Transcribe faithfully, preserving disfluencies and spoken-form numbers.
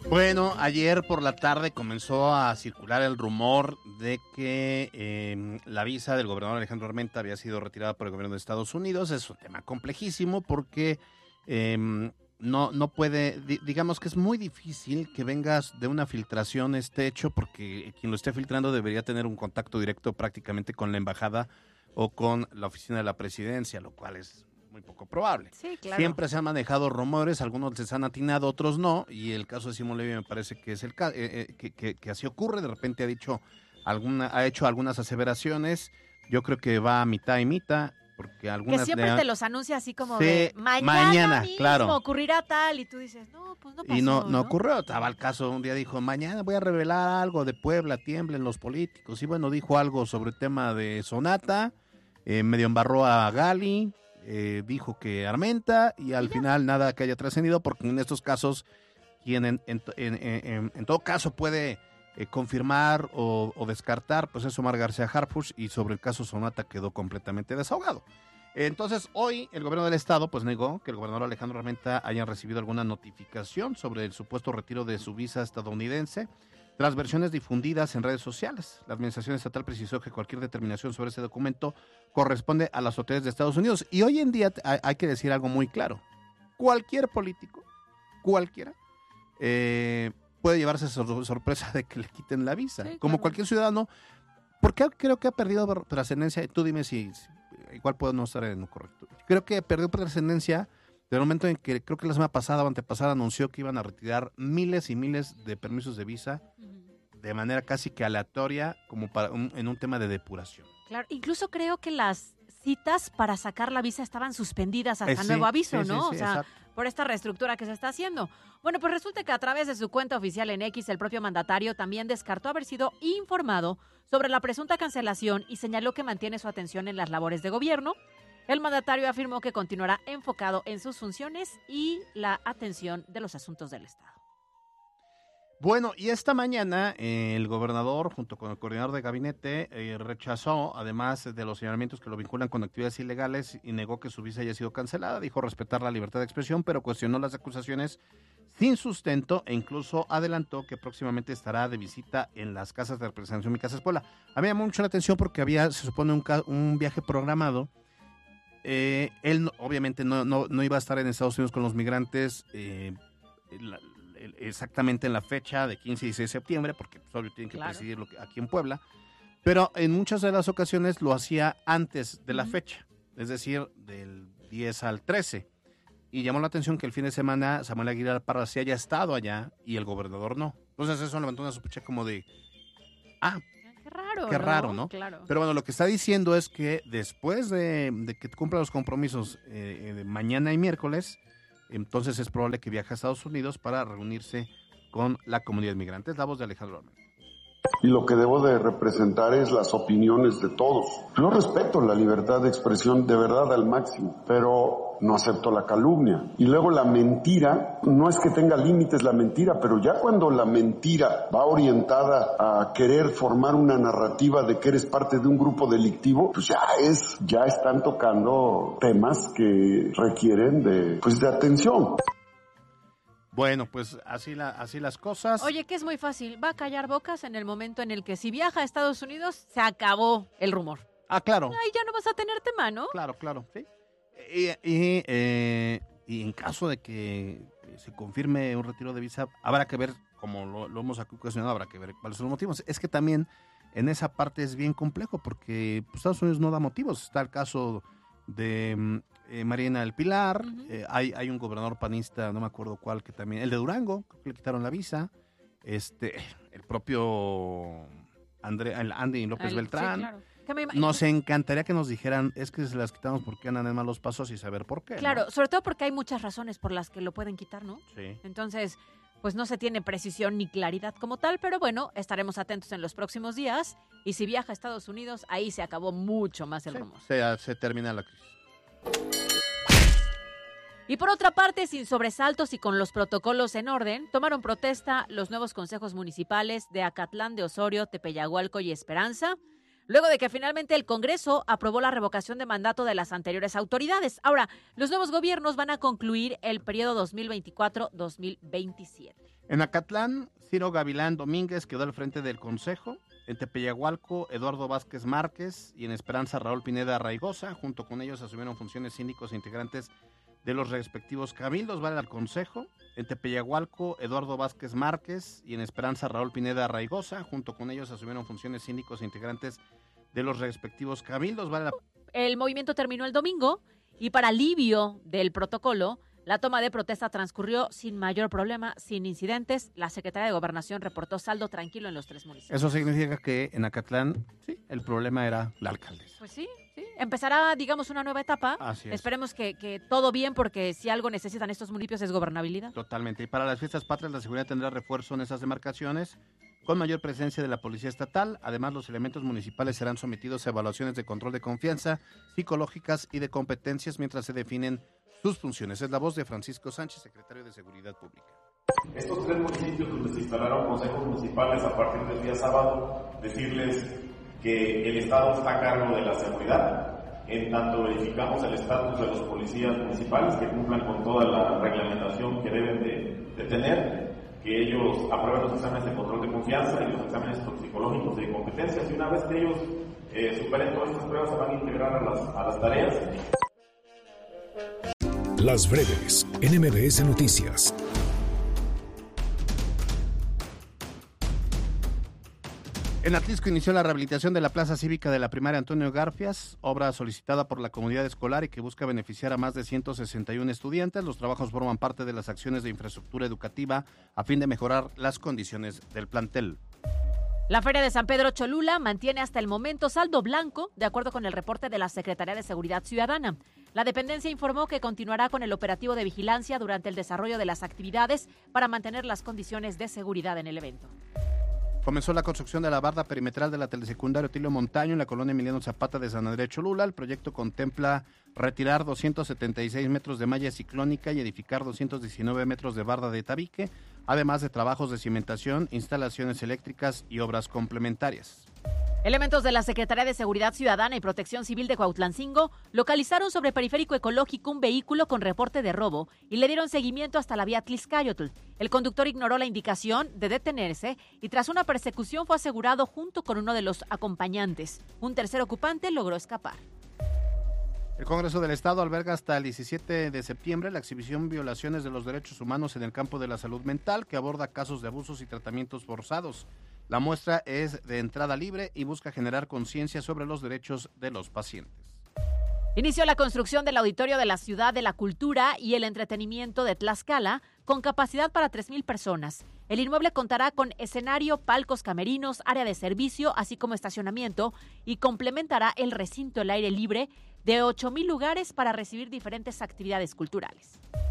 Bueno, ayer por la tarde comenzó a circular el rumor de que eh, la visa del gobernador Alejandro Armenta había sido retirada por el gobierno de Estados Unidos. Es un tema complejísimo porque eh, no, no puede, di- digamos que es muy difícil que vengas de una filtración este hecho, porque quien lo esté filtrando debería tener un contacto directo prácticamente con la embajada o con la oficina de la presidencia, lo cual es muy poco probable. Sí, claro. Siempre se han manejado rumores, algunos les han atinado, otros no, y el caso de Simón Levy me parece que es el ca- eh, eh, que, que- que así ocurre. De repente ha dicho alguna, ha hecho algunas aseveraciones. Yo creo que va a mitad y mitad, porque algunas Que siempre le han- te los anuncia así como Sí, de mañana, mañana, mismo claro. ocurrirá tal, y tú dices, no, pues no pasó, y no, no ocurrió. Estaba el caso, un día dijo, mañana voy a revelar algo de Puebla, tiemblen los políticos. Y bueno, dijo algo sobre el tema de Sonata, eh, medio embarró a Gali, eh, dijo que Armenta, y al Y ya. final nada que haya trascendido, porque en estos casos, quien en, en, en- en- en todo caso puede eh, confirmar o, o descartar, pues es Omar García Harfuch, y sobre el caso Sonata quedó completamente desahogado. Entonces, hoy el gobierno del estado pues negó que el gobernador Alejandro Armenta haya recibido alguna notificación sobre el supuesto retiro de su visa estadounidense tras versiones difundidas en redes sociales. La administración estatal precisó que cualquier determinación sobre ese documento corresponde a las autoridades de Estados Unidos. Y hoy en día hay, hay que decir algo muy claro. Cualquier político, cualquiera, eh, puede llevarse sor- sorpresa de que le quiten la visa. Sí, Como claro. cualquier ciudadano, porque creo que ha perdido trascendencia. Tú dime si, si- igual puedo no estar en lo correcto. Creo que perdió trascendencia del momento en que creo que la semana pasada o antepasada anunció que iban a retirar miles y miles de permisos de visa Ujú. de manera casi que aleatoria, como para un- en un tema de depuración. Claro, incluso creo que las citas para sacar la visa estaban suspendidas hasta Eh, sí, nuevo aviso, sí, sí, ¿no? sí, o sea, exacto. por esta reestructura que se está haciendo. Bueno, pues resulta que a través de su cuenta oficial en X, el propio mandatario también descartó haber sido informado sobre la presunta cancelación y señaló que mantiene su atención en las labores de gobierno. El mandatario afirmó que continuará enfocado en sus funciones y la atención de los asuntos del Estado. Bueno, y esta mañana eh, el gobernador, junto con el coordinador de gabinete, eh, rechazó, además de los señalamientos que lo vinculan con actividades ilegales, y negó que su visa haya sido cancelada. Dijo respetar la libertad de expresión, pero cuestionó las acusaciones sin sustento e incluso adelantó que próximamente estará de visita en las casas de representación Mi Casa es Puebla. A mí me llamó mucho la atención porque había, se supone, un, ca- un viaje programado. Eh, él no- obviamente no, no, no iba a estar en Estados Unidos con los migrantes eh, la- el- exactamente en la fecha de quince y dieciséis de septiembre, porque pues, obvio tienen que Claro. presidirlo aquí en Puebla, pero en muchas de las ocasiones lo hacía antes de la Ujú. fecha, es decir, del diez al trece. Y llamó la atención que el fin de semana Samuel Aguilar Parra sí haya estado allá y el gobernador no. Entonces eso levantó una sospecha como de, ah, Qué raro, Qué ¿no? raro, ¿no? Claro. pero bueno, lo que está diciendo es que después de, de que cumpla los compromisos eh, eh, de mañana y miércoles, entonces es probable que viaje a Estados Unidos para reunirse con la comunidad migrante. Es la voz de Alejandro Armenta. Y lo que debo de representar es las opiniones de todos. Yo respeto la libertad de expresión de verdad al máximo, pero no acepto la calumnia. Y luego la mentira, no es que tenga límites la mentira, pero ya cuando la mentira va orientada a querer formar una narrativa de que eres parte de un grupo delictivo, pues ya es, ya están tocando temas que requieren de, pues de atención. Bueno, pues así, la, así las cosas. Oye, que es muy fácil. Va a callar bocas en el momento en el que si viaja a Estados Unidos, se acabó el rumor. Ah, claro. Ay, ya no vas a tener tema, ¿no? Claro, claro, sí. Y, y, eh, y en caso de que se confirme un retiro de visa, habrá que ver, como lo, lo hemos aquí cuestionado, habrá que ver cuáles son los motivos. Es que también en esa parte es bien complejo porque pues, Estados Unidos no da motivos. Está el caso de mm, eh, Mariana del Pilar, Ujú. eh, hay, hay un gobernador panista, no me acuerdo cuál, que también, el de Durango, creo que le quitaron la visa, este, el propio André, el Andy López Al- Beltrán. Sí, claro. Que me ima- Nos encantaría que nos dijeran, es que se las quitamos porque andan en malos pasos y saber por qué. Claro, ¿no? sobre todo porque hay muchas razones por las que lo pueden quitar, ¿no? Sí. Entonces, pues no se tiene precisión ni claridad como tal, pero bueno, estaremos atentos en los próximos días. Y si viaja a Estados Unidos, ahí se acabó mucho más el Sí, rumor. se, se termina la crisis. Y por otra parte, sin sobresaltos y con los protocolos en orden, tomaron protesta los nuevos consejos municipales de Acatlán de Osorio, Tepeyagualco y Esperanza. luego de que finalmente el Congreso aprobó la revocación de mandato de las anteriores autoridades. Ahora, los nuevos gobiernos van a concluir el periodo dos mil veinticuatro dos mil veintisiete. En Acatlán, Ciro Gavilán Domínguez quedó al frente del Consejo. En Tepeyagualco, Eduardo Vázquez Márquez, y en Esperanza, Raúl Pineda Raigosa. Junto con ellos asumieron funciones síndicos e integrantes de los respectivos cabildos. Vale al Consejo. En Tepeyagualco, Eduardo Vázquez Márquez, y en Esperanza, Raúl Pineda Raigosa. Junto con ellos asumieron funciones síndicos e integrantes de los respectivos cabildos. Vale la... El movimiento terminó el domingo y para alivio del protocolo, la toma de protesta transcurrió sin mayor problema, sin incidentes. La Secretaría de Gobernación reportó saldo tranquilo en los tres municipios. Eso significa que en Acatlán, sí, el problema era la alcaldesa. Pues sí, sí. Empezará, digamos, una nueva etapa. Así es. Esperemos que, que todo bien, porque si algo necesitan estos municipios es gobernabilidad. Totalmente. Y para las fiestas patrias, la seguridad tendrá refuerzo en esas demarcaciones, con mayor presencia de la Policía Estatal. Además, los elementos municipales serán sometidos a evaluaciones de control de confianza, psicológicas y de competencias mientras se definen sus funciones. Es la voz de Francisco Sánchez, secretario de Seguridad Pública. Estos tres municipios donde se instalaron consejos municipales a partir del día sábado, decirles que el Estado está a cargo de la seguridad. En tanto verificamos el estatus de los policías municipales que cumplan con toda la reglamentación que deben de, de tener, que ellos aprueben los exámenes de control de confianza y los exámenes toxicológicos de competencias, y una vez que ellos eh, superen todas estas pruebas se van a integrar a las, a las tareas. Las breves en M B S Noticias. En Atlisco inició la rehabilitación de la plaza cívica de la primaria Antonio Garfias, obra solicitada por la comunidad escolar y que busca beneficiar a más de ciento sesenta y uno estudiantes. Los trabajos forman parte de las acciones de infraestructura educativa a fin de mejorar las condiciones del plantel. La Feria de San Pedro Cholula mantiene hasta el momento saldo blanco, de acuerdo con el reporte de la Secretaría de Seguridad Ciudadana. La dependencia informó que continuará con el operativo de vigilancia durante el desarrollo de las actividades para mantener las condiciones de seguridad en el evento. Comenzó la construcción de la barda perimetral de la telesecundaria Otilio Montaño en la colonia Emiliano Zapata de San Andrés Cholula. El proyecto contempla retirar doscientos setenta y seis metros de malla ciclónica y edificar doscientos diecinueve metros de barda de tabique, además de trabajos de cimentación, instalaciones eléctricas y obras complementarias. Elementos de la Secretaría de Seguridad Ciudadana y Protección Civil de Cuautlancingo localizaron sobre Periférico Ecológico un vehículo con reporte de robo y le dieron seguimiento hasta la vía Tliscayotl. El conductor ignoró la indicación de detenerse y tras una persecución fue asegurado junto con uno de los acompañantes. Un tercer ocupante logró escapar. El Congreso del Estado alberga hasta el diecisiete de septiembre la exhibición Violaciones de los Derechos Humanos en el campo de la salud mental, que aborda casos de abusos y tratamientos forzados. La muestra es de entrada libre y busca generar conciencia sobre los derechos de los pacientes. Inició la construcción del Auditorio de la Ciudad de la Cultura y el Entretenimiento de Tlaxcala, con capacidad para tres mil personas. El inmueble contará con escenario, palcos camerinos, área de servicio, así como estacionamiento, y complementará el recinto al aire libre de ocho mil lugares para recibir diferentes actividades culturales.